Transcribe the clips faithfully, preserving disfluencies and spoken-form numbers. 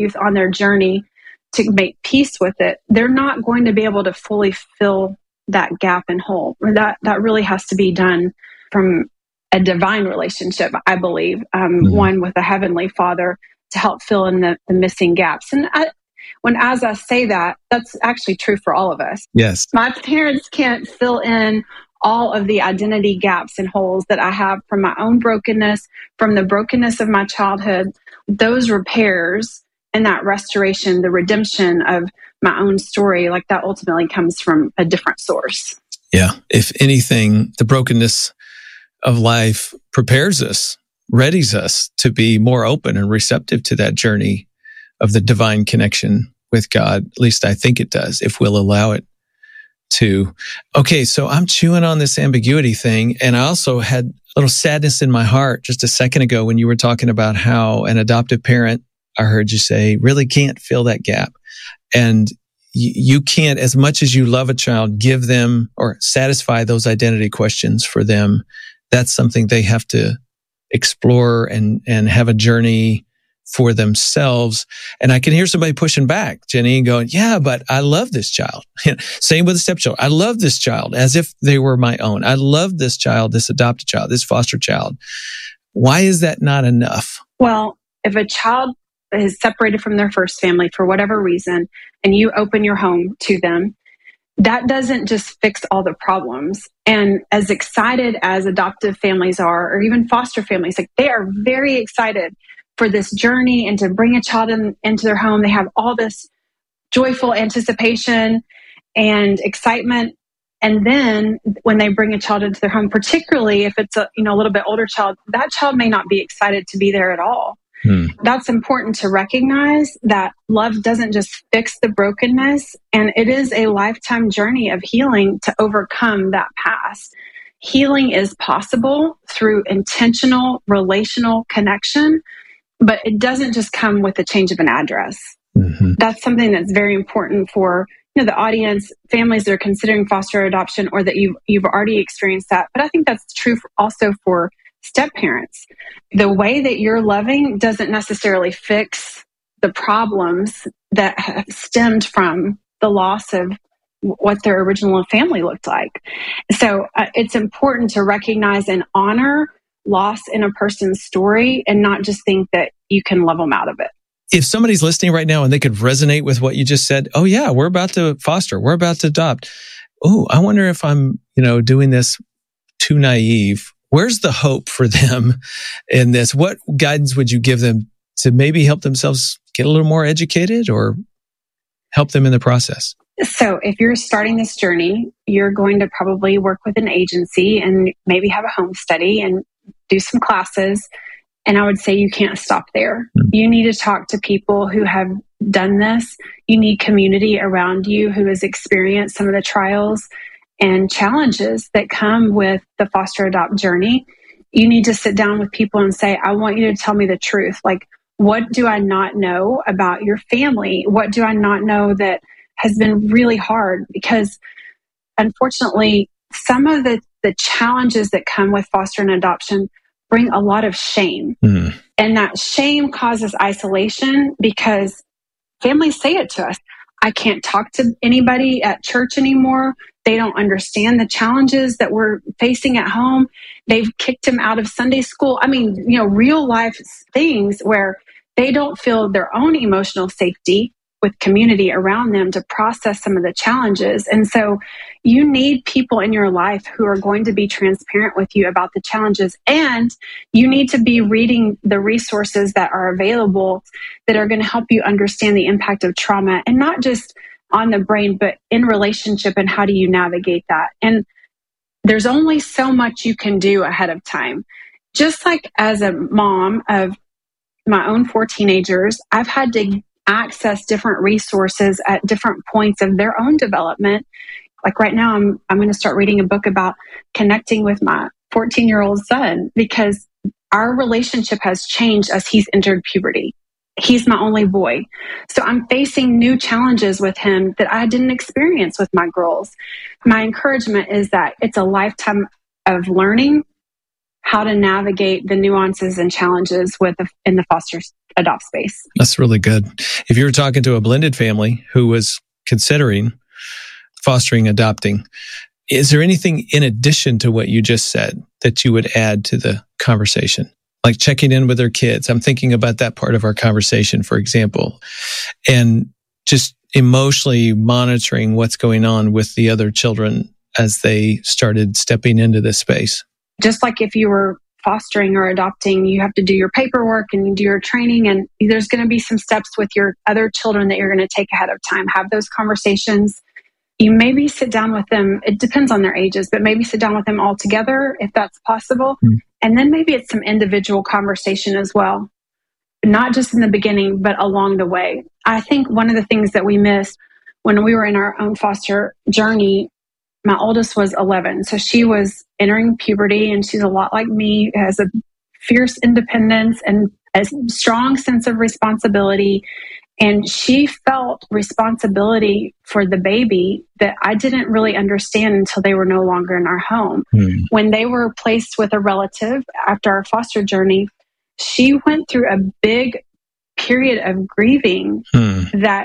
youth on their journey to make peace with it, they're not going to be able to fully fill that gap and hole. That that really has to be done from a divine relationship, I believe, um, mm-hmm. one with a heavenly Father to help fill in the, the missing gaps. And I, when as I say that, that's actually true for all of us. Yes. My parents can't fill in all of the identity gaps and holes that I have from my own brokenness, from the brokenness of my childhood. Those repairs and that restoration, the redemption of my own story, like that ultimately comes from a different source. Yeah. If anything, the brokenness of life prepares us, readies us to be more open and receptive to that journey of the divine connection with God. At least I think it does, if we'll allow it to. Okay, so I'm chewing on this ambiguity thing, and I also had a little sadness in my heart just a second ago when you were talking about how an adoptive parent, I heard you say, really can't fill that gap. And you can't, as much as you love a child, give them or satisfy those identity questions for them. That's something they have to explore and, and have a journey for themselves. And I can hear somebody pushing back, Jenny, and going, yeah, but I love this child. Same with the stepchild. I love this child as if they were my own. I love this child, this adopted child, this foster child. Why is that not enough? Well, if a child is separated from their first family for whatever reason, and you open your home to them, that doesn't just fix all the problems. And as excited as adoptive families are, or even foster families, like they are very excited for this journey and to bring a child in, into their home. They have all this joyful anticipation and excitement. And then when they bring a child into their home, particularly if it's a you know a little bit older child, that child may not be excited to be there at all. Hmm. That's important to recognize that love doesn't just fix the brokenness, and it is a lifetime journey of healing to overcome that past. Healing is possible through intentional relational connection, but it doesn't just come with the change of an address. Mm-hmm. That's something that's very important for you know the audience, families that are considering foster adoption, or that you've, you've already experienced that. But I think that's true for, also for step parents. The way that you're loving doesn't necessarily fix the problems that have stemmed from the loss of what their original family looked like. So uh, it's important to recognize and honor loss in a person's story and not just think that you can love them out of it. If somebody's listening right now and they could resonate with what you just said, oh yeah, we're about to foster, we're about to adopt. Oh, I wonder if I'm, you know, doing this too naive. Where's the hope for them in this? What guidance would you give them to maybe help themselves get a little more educated or help them in the process? So if you're starting this journey, you're going to probably work with an agency and maybe have a home study and do some classes. And I would say you can't stop there. Mm-hmm. You need to talk to people who have done this. You need community around you who has experienced some of the trials and challenges that come with the foster adopt journey. You need to sit down with people and say, I want you to tell me the truth. Like, what do I not know about your family? What do I not know that has been really hard? Because unfortunately, some of the, the challenges that come with foster and adoption bring a lot of shame. Mm. And that shame causes isolation because families say it to us. I can't talk to anybody at church anymore. They don't understand the challenges that we're facing at home. They've kicked him out of Sunday school. I mean, you know, real life things where they don't feel their own emotional safety with community around them to process some of the challenges. And so you need people in your life who are going to be transparent with you about the challenges. And you need to be reading the resources that are available that are going to help you understand the impact of trauma, and not just on the brain, but in relationship, and how do you navigate that? And there's only so much you can do ahead of time. Just like as a mom of my own four teenagers, I've had to access different resources at different points of their own development. Like right now, I'm I'm going to start reading a book about connecting with my fourteen-year-old son, because our relationship has changed as he's entered puberty. He's my only boy. So I'm facing new challenges with him that I didn't experience with my girls. My encouragement is that it's a lifetime of learning how to navigate the nuances and challenges with the, in the foster adopt space. That's really good. If you were talking to a blended family who was considering fostering, adopting, is there anything in addition to what you just said that you would add to the conversation? Like checking in with their kids. I'm thinking about that part of our conversation, for example, and just emotionally monitoring what's going on with the other children as they started stepping into this space. Just like if you were fostering or adopting, you have to do your paperwork and you do your training, and there's going to be some steps with your other children that you're going to take ahead of time. Have those conversations. You maybe sit down with them. It depends on their ages, but maybe sit down with them all together if that's possible. Mm. And then maybe it's some individual conversation as well, not just in the beginning, but along the way. I think one of the things that we missed when we were in our own foster journey, my oldest was eleven. So she was entering puberty, and she's a lot like me, has a fierce independence and a strong sense of responsibility. And she felt responsibility for the baby that I didn't really understand until they were no longer in our home. Mm. When they were placed with a relative after our foster journey, she went through a big period of grieving mm. that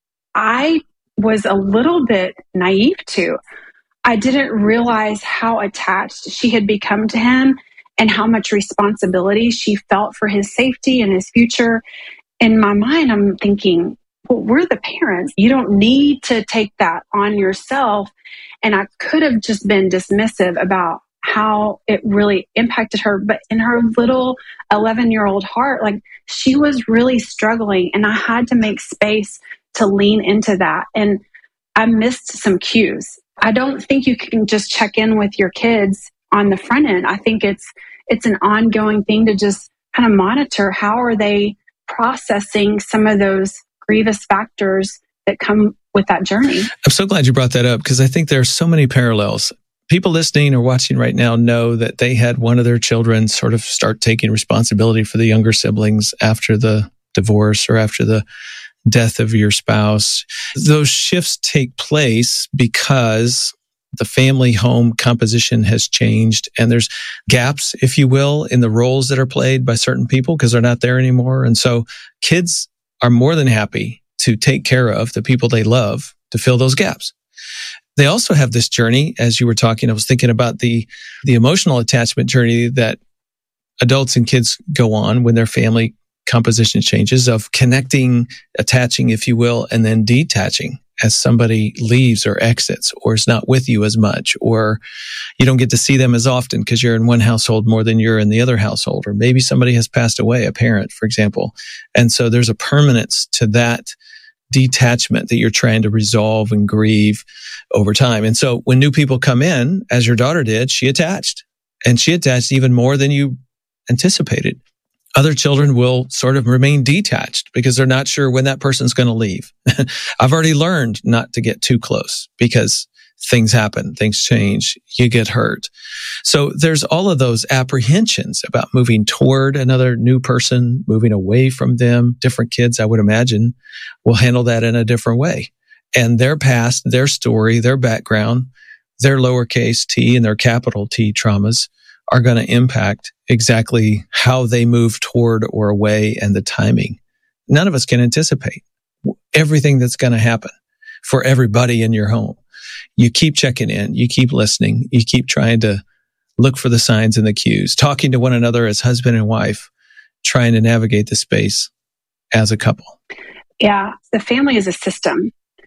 I was a little bit naive to. I didn't realize how attached she had become to him and how much responsibility she felt for his safety and his future. In my mind, I'm thinking, well, we're the parents. You don't need to take that on yourself. And I could have just been dismissive about how it really impacted her. But in her little eleven-year-old heart, like she was really struggling. And I had to make space to lean into that. And I missed some cues. I don't think you can just check in with your kids on the front end. I think it's it's an ongoing thing to just kind of monitor how are they processing some of those grievous factors that come with that journey. I'm so glad you brought that up because I think there are so many parallels. People listening or watching right now know that they had one of their children sort of start taking responsibility for the younger siblings after the divorce or after the death of your spouse. Those shifts take place because the family home composition has changed and there's gaps, if you will, in the roles that are played by certain people because they're not there anymore. And so kids are more than happy to take care of the people they love to fill those gaps. They also have this journey, as you were talking, I was thinking about the, the emotional attachment journey that adults and kids go on when their family composition changes of connecting, attaching, if you will, and then detaching as somebody leaves or exits or is not with you as much, or you don't get to see them as often because you're in one household more than you're in the other household, or maybe somebody has passed away, a parent, for example. And so there's a permanence to that detachment that you're trying to resolve and grieve over time. And so when new people come in, as your daughter did, she attached, and she attached even more than you anticipated. Other children will sort of remain detached because they're not sure when that person's going to leave. I've already learned not to get too close because things happen, things change, you get hurt. So there's all of those apprehensions about moving toward another new person, moving away from them. Different kids, I would imagine, will handle that in a different way. And their past, their story, their background, their lowercase t and their capital T traumas are going to impact exactly how they move toward or away and the timing. None of us can anticipate everything that's going to happen for everybody in your home. You keep checking in, you keep listening, you keep trying to look for the signs and the cues, talking to one another as husband and wife, trying to navigate the space as a couple. Yeah, the family is a system.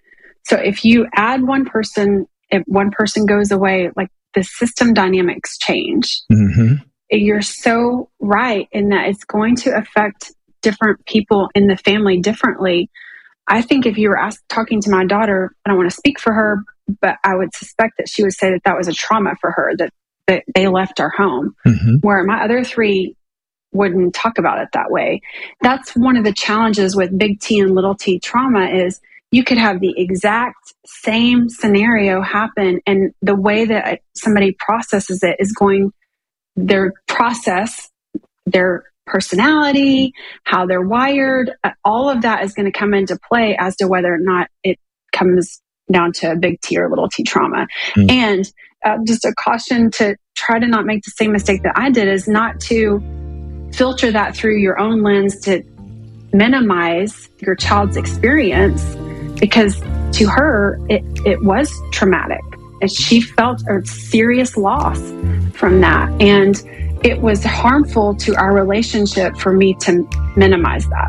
So if you add one person, if one person goes away, like the system dynamics change. Mm-hmm. You're so right in that it's going to affect different people in the family differently. I think if you were asked, talking to my daughter, I don't want to speak for her, but I would suspect that she would say that that was a trauma for her, that, that they left our home, mm-hmm. where my other three wouldn't talk about it that way. That's one of the challenges with big T and little t trauma is you could have the exact same scenario happen, and the way that somebody processes it is going, their process, their personality, how they're wired, all of that is going to come into play as to whether or not it comes down to a big T or little t trauma. Mm. And uh, just a caution to try to not make the same mistake that I did, is not to filter that through your own lens to minimize your child's experience, because to her, it, it was traumatic. And she felt a serious loss from that. And it was harmful to our relationship for me to minimize that.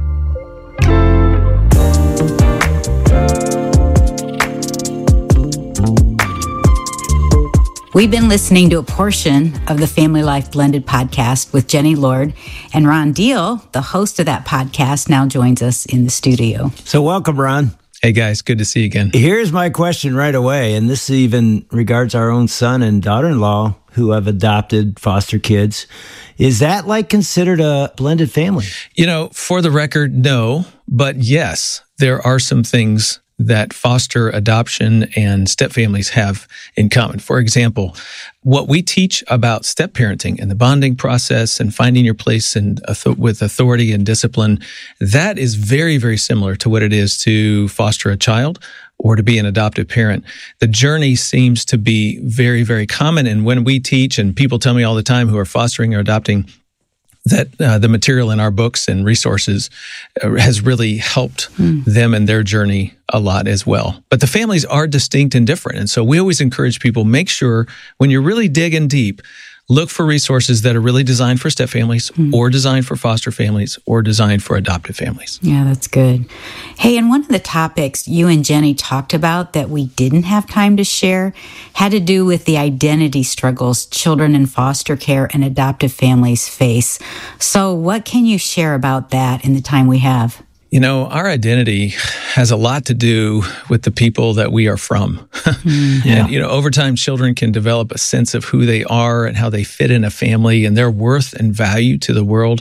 We've been listening to a portion of the Family Life Blended podcast with Jenny Lord, and Ron Deal, the host of that podcast, now joins us in the studio. So welcome, Ron. Hey guys, good to see you again. Here's my question right away, and this even regards our own son and daughter-in-law who have adopted foster kids. Is that like considered a blended family? You know, for the record, no, but yes, there are some things that foster, adoption, and step families have in common. For example, what we teach about step parenting and the bonding process and finding your place in, with authority and discipline, that is very, very similar to what it is to foster a child or to be an adoptive parent. The journey seems to be very, very common. And when we teach, and people tell me all the time who are fostering or adopting, that uh, the material in our books and resources uh, has really helped mm. them in their journey a lot as well. But the families are distinct and different. And so we always encourage people, make sure when you're really digging deep, look for resources that are really designed for step families mm. or designed for foster families or designed for adoptive families. Yeah, that's good. Hey, and one of the topics you and Jenny talked about that we didn't have time to share had to do with the identity struggles children in foster care and adoptive families face. So what can you share about that in the time we have? You know, our identity has a lot to do with the people that we are from. Mm, yeah. And, you know, over time, children can develop a sense of who they are and how they fit in a family and their worth and value to the world.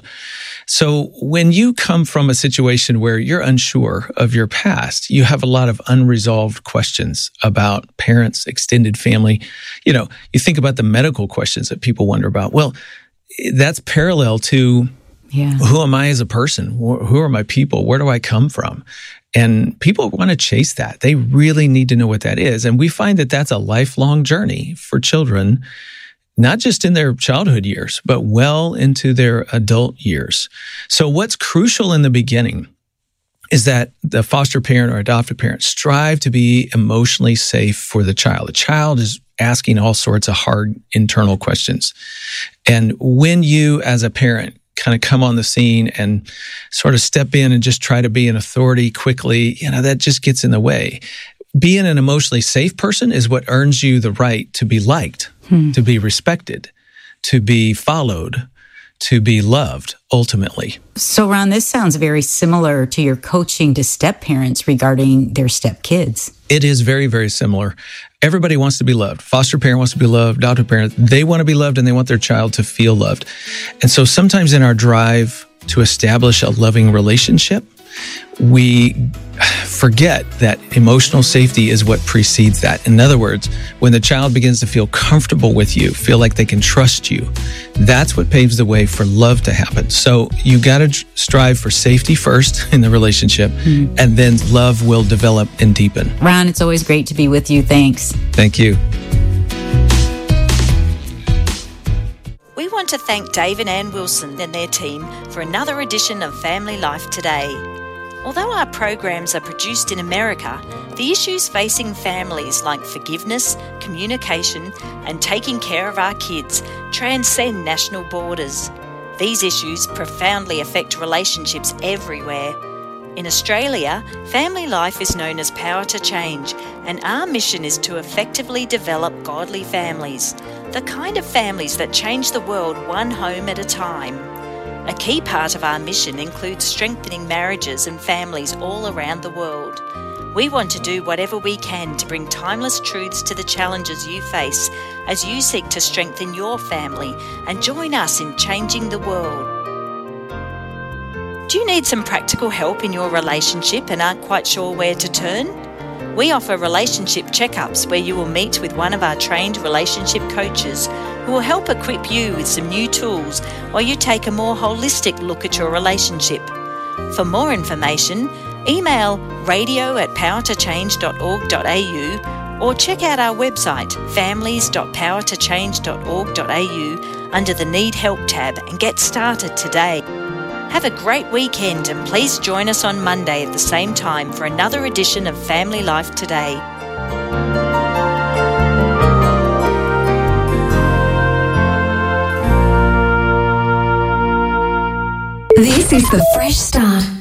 So when you come from a situation where you're unsure of your past, you have a lot of unresolved questions about parents, extended family. You know, you think about the medical questions that people wonder about. Well, that's parallel to Yeah. who am I as a person? Who are my people? Where do I come from? And people want to chase that. They really need to know what that is. And we find that that's a lifelong journey for children, not just in their childhood years, but well into their adult years. So what's crucial in the beginning is that the foster parent or adoptive parent strive to be emotionally safe for the child. The child is asking all sorts of hard internal questions. And when you, as a parent, kind of come on the scene and sort of step in and just try to be an authority quickly, you know, that just gets in the way. Being an emotionally safe person is what earns you the right to be liked, hmm. to be respected, to be followed, to be loved, ultimately. So, Ron, this sounds very similar to your coaching to step parents regarding their step kids. It is very, very similar. Everybody wants to be loved. Foster parent wants to be loved. Adoptive parent, they want to be loved and they want their child to feel loved. And so sometimes in our drive to establish a loving relationship, we forget that emotional safety is what precedes that. In other words, when the child begins to feel comfortable with you, feel like they can trust you, that's what paves the way for love to happen. So you got to strive for safety first in the relationship, mm-hmm. and then love will develop and deepen. Ron, it's always great to be with you. Thanks. Thank you. We want to thank Dave and Ann Wilson and their team for another edition of Family Life Today. Although our programs are produced in America, the issues facing families like forgiveness, communication, and taking care of our kids transcend national borders. These issues profoundly affect relationships everywhere. In Australia, Family Life is known as Power to Change, and our mission is to effectively develop godly families, the kind of families that change the world one home at a time. A key part of our mission includes strengthening marriages and families all around the world. We want to do whatever we can to bring timeless truths to the challenges you face as you seek to strengthen your family and join us in changing the world. Do you need some practical help in your relationship and aren't quite sure where to turn? We offer relationship checkups where you will meet with one of our trained relationship coaches who will help equip you with some new tools while you take a more holistic look at your relationship. For more information, email radio at power to change dot org dot a u or check out our website, families dot power to change dot org dot a u, under the Need Help tab and get started today. Have a great weekend and please join us on Monday at the same time for another edition of Family Life Today. This is the Fresh Start